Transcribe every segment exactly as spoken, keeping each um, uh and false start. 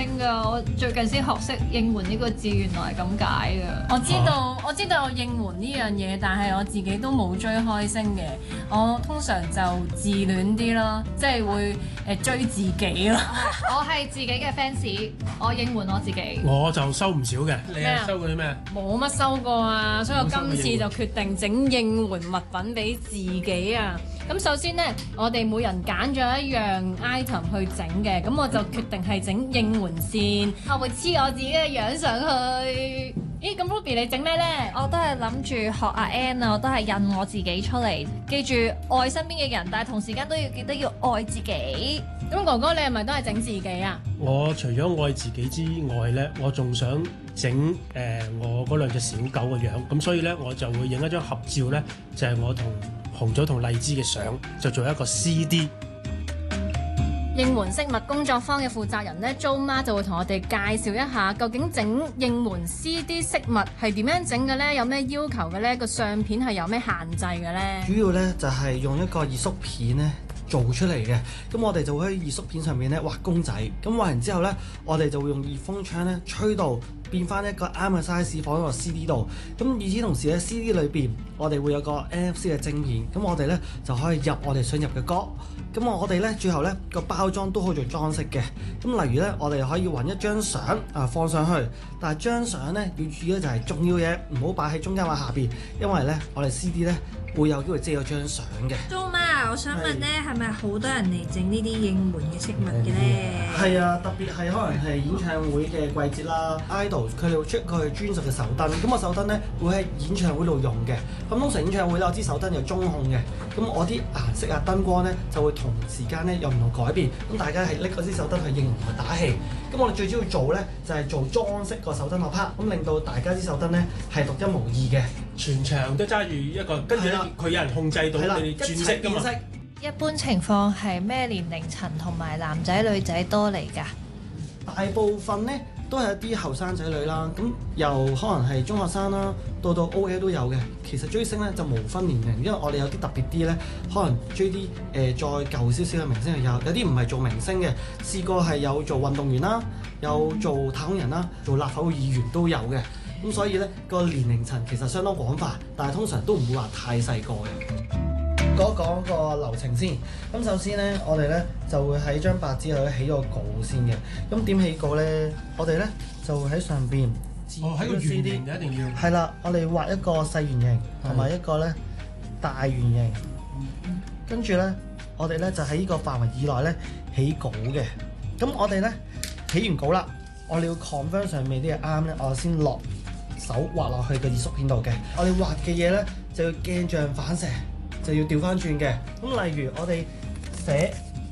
聲㗎，我最近先學識應援呢個字，原來係咁解㗎。 我知道，我知道應援呢樣嘢，但係我自己都冇追開星嘅。我通常就自戀啲咯，即係會誒追自己咯。 我係自己嘅 fans，我應援我自己。 我就收唔少嘅，你咩啊收過啲咩？ 冇乜收過啊，所以我今次就決定整應援物品俾自己啊。咁首先呢，我哋每人揀咗一樣 item 去整嘅，咁我就決定係整應援線，我會黐我自己嘅樣上去。咦，咁 Ruby 你整咩呢？ 我都係諗住學阿 Ann 啊，我都係印我自己出嚟，記住愛身邊嘅人，但係同時間都要記得要愛自己。 咁哥哥你係咪都係整自己啊？ 我除咗愛自己之外咧，我仲想整誒、呃、我嗰兩隻小狗嘅樣，咁所以咧我就會影一張合照咧，就係、是、我同紅棗同荔枝嘅相，就做一個 C D。 應援飾物工作坊嘅負責人咧 Jo 媽就會同我哋介紹一下，究竟整應援 C D 飾物係點樣整嘅咧？有咩要求嘅咧？個相片係有咩限制嘅咧？ 主要咧就係用一個熱縮片咧做出嚟嘅，咁我哋就會喺熱縮片上面咧畫公仔，咁畫完之後咧，我哋就會用熱風槍咧吹到變翻一個啱嘅 size 放喺個 C D 度，咁與此同時咧 C D 裏邊我哋會有個 N F C 嘅晶片，咁我哋咧就可以入我哋想入嘅歌，咁我哋咧最後咧個包裝都可以做裝飾嘅，咁例如咧我哋可以揾一張相啊放上去，但係張相咧要注意咧就係重要嘢唔好擺喺中間或下邊，因為咧我哋 C D 咧會有機會遮咗張相嘅。 Jo媽，我想問咧，係咪好多人嚟整呢啲應援嘅飾物嘅咧？ 係啊，特別係可能係演唱會嘅季節啦 ，idol 佢哋會出佢專屬嘅手燈，咁個手燈咧會喺演唱會度用嘅。咁通常演唱會咧，我知手燈有中控嘅，咁我啲顏色啊燈光咧就會同時間咧有唔同改變，咁大家係拎嗰啲手燈去應援同打氣。咁我哋最主要做咧就係、是、做裝飾個手燈個 part，咁令到大家啲手燈咧係獨一無二嘅， 全場都揸住一個，跟住咧佢有人控制到你哋轉色㗎嘛。 一般情況係咩年齡層同埋男仔女仔多嚟㗎？ 大部分咧都係一啲後生仔女啦，咁又可能係中學生啦，到到 O L 都有嘅。其實追星咧就無分年齡，因為我哋有啲特別啲咧，可能追啲誒、呃、再舊少少嘅明星又有，有啲唔係做明星嘅，試過係有做運動員啦，有做太空人啦，做立法會議員都有嘅。咁所以咧個年齡層其實相當廣泛，但係通常都唔會話太細個嘅。講講個流程先，咁首先咧，我哋咧就會喺張白紙度起咗個稿先嘅。咁點起稿咧？我哋咧就會喺上邊， 哦，喺個圓形就一定要。 係啦，我哋畫一個細圓形同埋一個咧大圓形，跟住咧我哋咧就喺呢個範圍以內咧起稿嘅。咁我哋咧起完稿啦，我哋要 confirm 上面啲嘢啱咧，我先落手畫落去個熱縮片度嘅。我哋畫嘅嘢咧就要鏡像反射。就要調翻轉嘅，咁例如我哋寫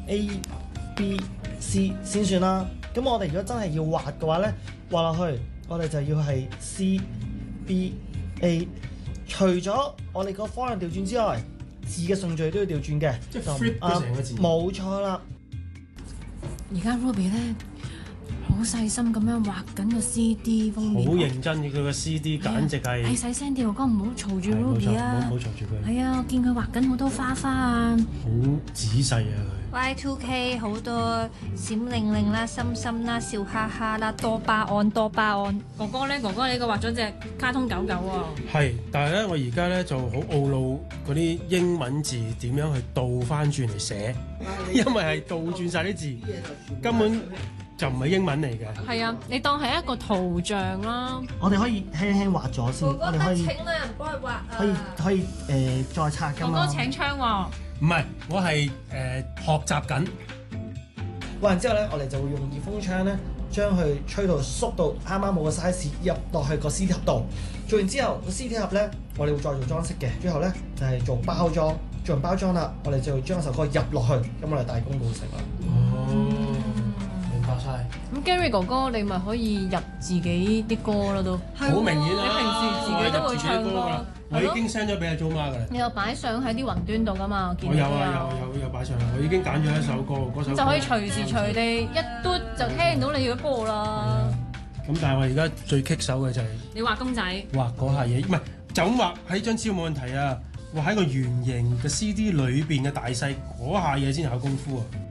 A、B、C 先算啦。咁我哋如果真係要畫嘅話咧，畫落去我哋就要係 C、B、A。除咗我哋個方向調轉之外，字嘅順序都要調轉嘅， 即係 flip 咗成個字。 冇錯啦。 而家 Ruby 咧好細心咁樣畫緊個 C D 封面， 好認真嘅，佢個 C D 簡直係。 係細聲啲，我講唔好嘈住 Ruby 啊！ 唔好嘈住佢。 係啊，我見佢畫緊好多花花啊！ 好仔細啊佢。 Y two K 好多閃靈靈啦、心心啦、笑哈哈啦、多巴胺、多巴胺。 哥哥咧，哥哥你個畫咗隻卡通狗狗喎。 係，但係咧，我而家咧就好懊惱嗰啲英文字點樣去倒翻轉嚟寫，因為係倒轉晒啲字，根本就唔係英文嚟嘅。 係啊，你當係一個圖像啦。 我哋可以輕輕畫咗先， 哥哥我哋可以請啦，唔幫佢畫啊！ 可以可以誒、呃、再拆㗎嘛。 哥哥請槍喎。 唔係，我係誒、呃、學習緊。 畫完之後咧，我哋就會用熱風槍咧，將佢吹到縮到啱啱冇個 size 入落去個 C D 盒度。做完之後，個 C D 盒咧，我哋會再做裝飾嘅。最後咧就係、是、做包裝，做完包裝啦，我哋就會將首歌入落去，咁我哋大功告成啦。 哦，明白晒。 咁 Gary 哥哥，你咪可以入自己啲歌啦都。 好明顯啊！ 你平時自己都會唱歌。 我已經 send 咗俾阿 Jo 媽㗎啦。 你有擺相喺啲雲端度㗎嘛？我見到我有啊，有有有擺上去。我已經揀咗一首歌，嗰首歌就可以隨時隨地一嘟就聽到你嘅歌啦。 咁但係我而家最棘手嘅就係你畫公仔， 畫嗰下嘢，唔係就咁畫喺張紙冇問題啊！畫喺個圓形嘅 C D 裏邊嘅大細嗰下嘢先考功夫啊！